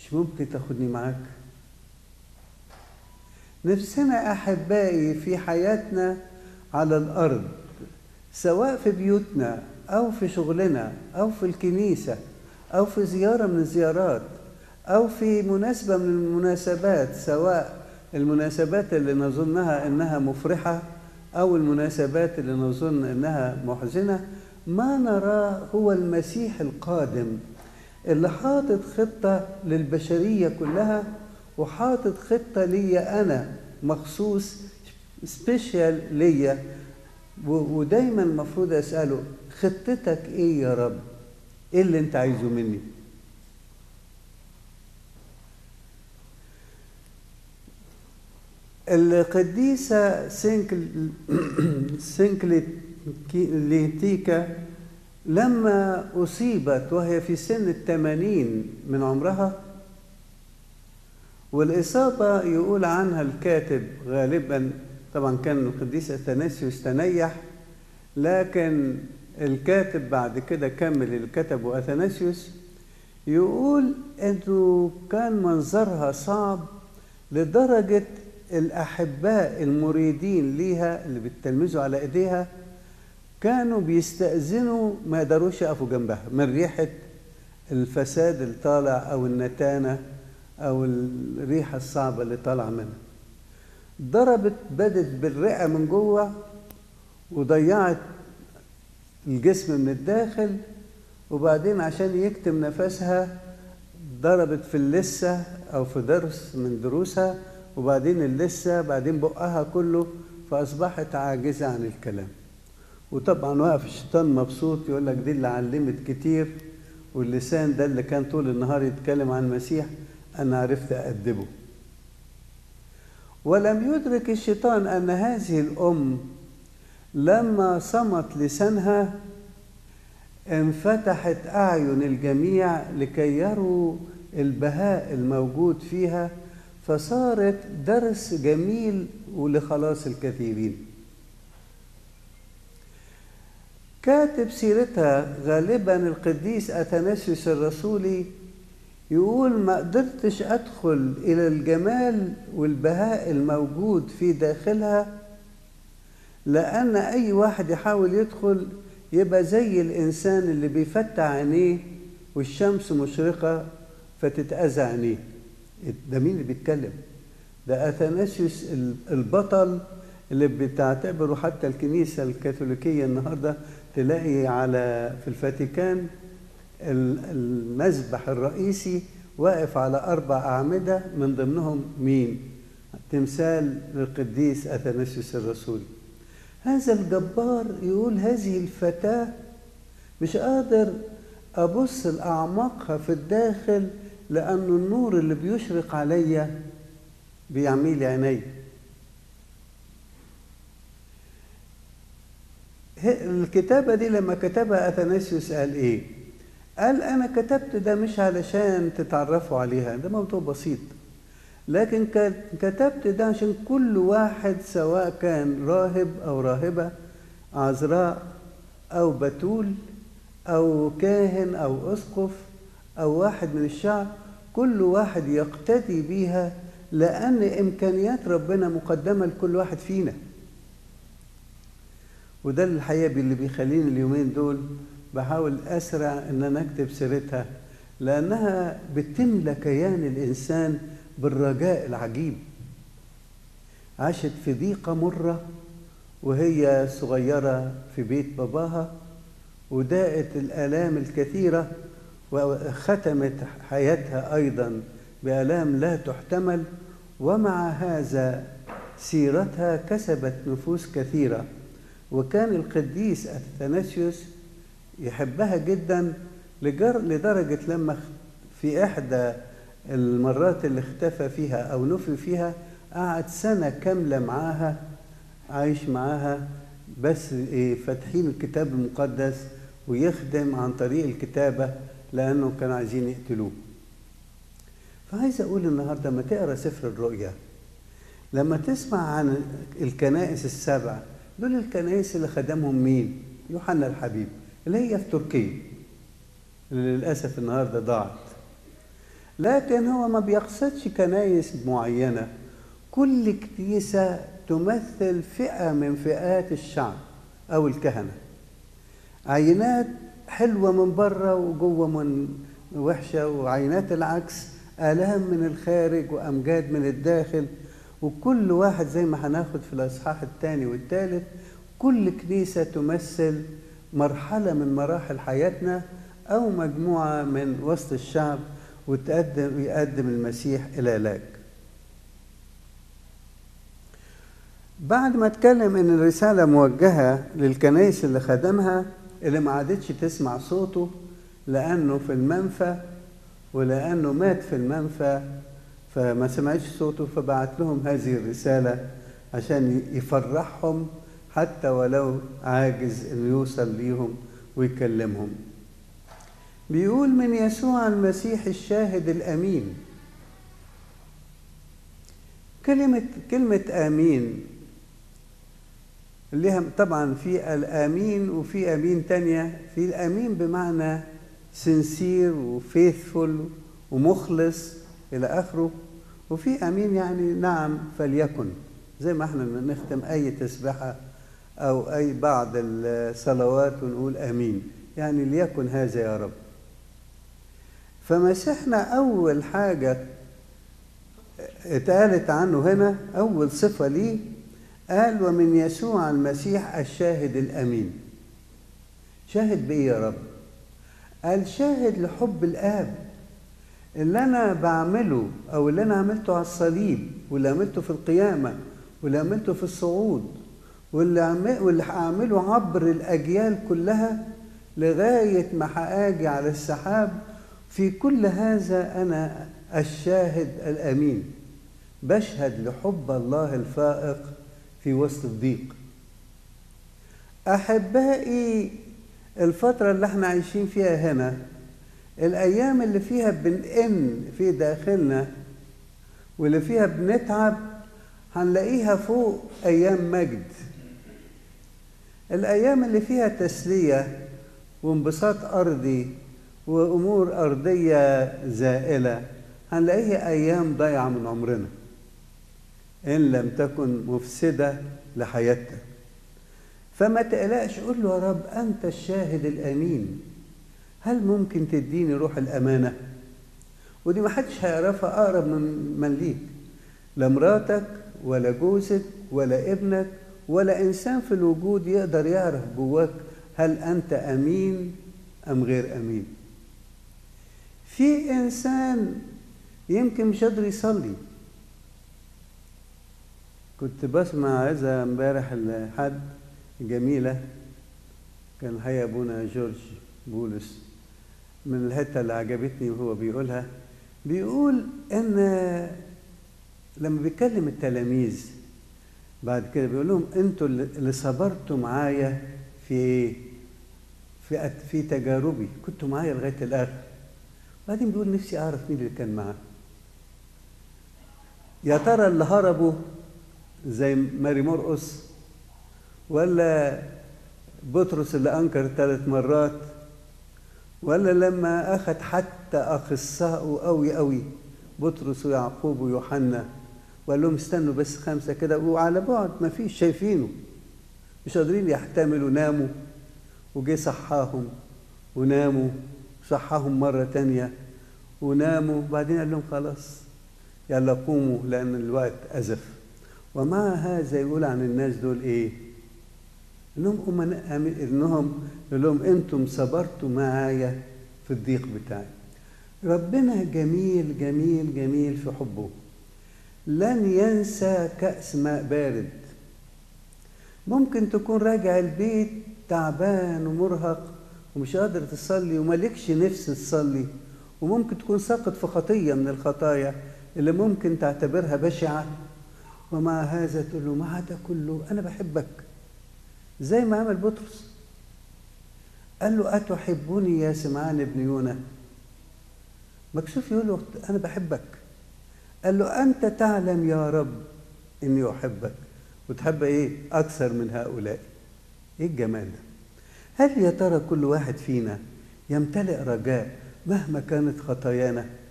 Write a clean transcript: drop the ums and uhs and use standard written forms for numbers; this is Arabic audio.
مش ممكن تاخدني معاك؟ نفسنا أحبائي في حياتنا على الأرض، سواء في بيوتنا أو في شغلنا أو في الكنيسة أو في زيارة من الزيارات أو في مناسبة من المناسبات، سواء المناسبات اللي نظنها إنها مفرحة أو المناسبات اللي نظن إنها محزنة، ما نراه هو المسيح القادم اللي حاطط خطة للبشرية كلها، وحاطط خطة ليا أنا مخصوص سبيشال ليا. ودايما المفروض أسأله خطتك إيه يا رب؟ إيه اللي أنت عايزه مني؟ القديسة سنكليتيكا لما أصيبت وهي في سن 80 من عمرها، والإصابة يقول عنها الكاتب غالبا، طبعا كان القديس أثناسيوس تنيح، لكن الكاتب بعد كده كمل اللي كتبه أثناسيوس، يقول إنه كان منظرها صعب لدرجة الأحباء المريدين ليها اللي بيتلمذوا على إيديها كانوا بيستأذنوا ما يقدروش يقفوا جنبها من ريحة الفساد اللي طالع أو النتانة أو الريحة الصعبة اللي طالعة منها. بدت بالرئة من جوه وضيعت الجسم من الداخل، وبعدين عشان يكتم نفسها ضربت في اللثة أو في ضرس من ضروسها، وبعدين اللثة، بعدين بقها كله، فأصبحت عاجزة عن الكلام. وطبعا واقف الشيطان مبسوط يقول لك دي اللي علمت كتير، واللسان ده اللي كان طول النهار يتكلم عن المسيح أنا عرفت أأدبه. ولم يدرك الشيطان أن هذه الأم لما صمت لسانها انفتحت أعين الجميع لكي يروا البهاء الموجود فيها، فصارت درس جميل ولخلاص الكثيرين. كاتب سيرتها غالبا القديس أثناسيوس الرسولي يقول ما قدرتش أدخل إلى الجمال والبهاء الموجود في داخلها، لأن أي واحد يحاول يدخل يبقى زي الإنسان اللي بيفتح عينيه والشمس مشرقة فتتأذى عينيه. ده مين اللي بيتكلم؟ ده أثناسيوس البطل اللي بتعتبره حتى الكنيسة الكاثوليكية النهاردة تلاقي في الفاتيكان المذبح الرئيسي واقف على 4 أعمدة، من ضمنهم مين؟ تمثال للقديس أثناسيوس الرسولي. هذا الجبار يقول هذه الفتاة مش قادر أبص لأعماقها في الداخل، لأن النور اللي بيشرق عليا بيعمي لي عيني. الكتابة دي لما كتبها أثناسيوس قال إيه؟ قال أنا كتبت ده مش علشان تتعرفوا عليها، ده موضوع بسيط، لكن كتبت ده عشان كل واحد سواء كان راهب أو راهبة، عذراء أو بتول أو كاهن أو أسقف أو واحد من الشعب، كل واحد يقتدي بيها، لأن إمكانيات ربنا مقدمة لكل واحد فينا. وده الحقيقة اللي بيخليني اليومين دول بحاول أسرع إن أنا أكتب سيرتها، لأنها بتملى كيان الإنسان بالرجاء العجيب. عاشت في ضيقة مرة وهي صغيرة في بيت باباها، وداءت الآلام الكثيرة، وختمت حياتها أيضا بآلام لا تحتمل، ومع هذا سيرتها كسبت نفوس كثيرة. وكان القديس أثناسيوس يحبها جدا لدرجة لما في إحدى المرات اللي اختفى فيها أو نفي فيها قعد سنة كاملة معاها، عايش معاها، بس فاتحين الكتاب المقدس ويخدم عن طريق الكتابة، لأنه كانوا عايزين يقتلوه. فعايز أقول النهاردة لما تقرأ سفر الرؤيا، لما تسمع عن الكنائس ال7، دول الكنائس اللي خدمهم مين؟ يوحنا الحبيب اللي هي في تركيا، اللي للأسف النهاردة ضاعت. لكن هو ما بيقصدش كنايس معينة، كل كنيسة تمثل فئة من فئات الشعب أو الكهنة، عينات حلوة من بره وجوه من وحشة، وعينات العكس، آلام من الخارج وأمجاد من الداخل. وكل واحد زي ما هناخد في الأصحاح الثاني والثالث، كل كنيسة تمثل مرحلة من مراحل حياتنا أو مجموعة من وسط الشعب، ويقدم المسيح العلاج. بعد ما اتكلم ان الرسالة موجهة للكنائس اللي خدمها، اللي ما عادتش تسمع صوته لأنه في المنفى، ولأنه مات في المنفى فما سمعتش صوته، فبعت لهم هذه الرسالة عشان يفرحهم حتى ولو عاجز انه يوصل ليهم ويكلمهم. بيقول: من يسوع المسيح الشاهد الأمين. كلمة آمين لها طبعا في الآمين وفي أمين تانية. في الأمين بمعنى سنسير وفيثفول ومخلص إلى آخره، وفي أمين يعني نعم فليكن، زي ما احنا نختم أي تسبحة أو أي بعض الصلوات ونقول آمين، يعني ليكن هذا يا رب. فمسيحنا أول حاجة اتقالت عنه هنا، أول صفة ليه، قال: ومن يسوع المسيح الشاهد الأمين. شاهد بإيه يا رب؟ قال: شاهد لحب الآب، اللي أنا بعمله أو اللي أنا عملته على الصليب، واللي عملته في القيامة، واللي عملته في الصعود، واللي هعمله عبر الأجيال كلها لغاية ما هاجي على السحاب. في كل هذا أنا الشاهد الأمين، بشهد لحب الله الفائق في وسط الضيق. أحبائي، الفترة اللي احنا عايشين فيها هنا، الأيام اللي فيها بنئن في داخلنا واللي فيها بنتعب، هنلاقيها فوق أيام مجد. الأيام اللي فيها تسلية وانبساط أرضي وأمور أرضية زائلة، هنلاقيها أيام ضيعة من عمرنا إن لم تكن مفسدة لحياتنا. فما تقلقش، قول له: يا رب أنت الشاهد الأمين، هل ممكن تديني روح الأمانة؟ ودي ما حدش هيعرفها أقرب من ليك، لا مراتك ولا جوزك ولا ابنك ولا إنسان في الوجود يقدر يعرف جواك هل أنت أمين أم غير أمين. في إنسان يمكن مش قادر يصلي. كنت بسمع عظة امبارح لحد جميلة، كان الحقيقة أبونا جورج بولس، من الحتة اللي عجبتني وهو بيقولها، بيقول إن لما بيكلم التلاميذ بعد كده بيقول لهم: أنتوا اللي صبرتوا معايا في تجاربي، كنتوا معايا لغاية الآخر. بعدين بيقول: نفسي أعرف مين اللي كان معاه. يا ترى اللي هربوا زي ماري مرقس، ولا بطرس اللي أنكر 3 مرات، ولا لما أخذ حتى أخصائه قوي بطرس ويعقوب ويوحنا وقال لهم: استنوا بس 5 كده، وعلى بعد ما فيش شايفينه، مش قادرين يحتملوا، ناموا، وجي صحاهم وناموا، صحاهم مرة تانية وناموا، بعدين قال لهم: خلاص يلا قوموا لأن الوقت أزف. ومع هذا يقول عن الناس دول إيه؟ إنهم يقول لهم: أنتم صبرتوا معايا في الضيق بتاعي. ربنا جميل جميل جميل في حبه، لن ينسى كأس ماء بارد. ممكن تكون راجع البيت تعبان ومرهق ومش قادر تصلي ومالكش نفس تصلي، وممكن تكون ساقط في خطية من الخطايا اللي ممكن تعتبرها بشعة، ومع هذا تقول له: مع ده كله أنا بحبك، زي ما عمل بطرس. قال له: أتحبني يا سمعان ابن يونا؟ مكسوف يقول له: أنا بحبك. قال له: أنت تعلم يا رب إني أحبك، وتحب إيه أكثر من هؤلاء. إيه الجمال ده؟ هل يا ترى كل واحد فينا يمتلئ رجاء مهما كانت خطايانا؟